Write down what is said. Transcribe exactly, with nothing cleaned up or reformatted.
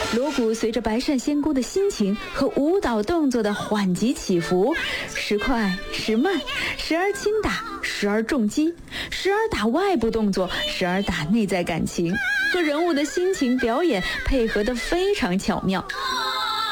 锣鼓随着白鳝仙姑的心情和舞蹈动作的缓急起伏，时快时慢，时而轻打，时而重击，时而打外部动作，时而打内在感情，和人物的心情表演配合得非常巧妙。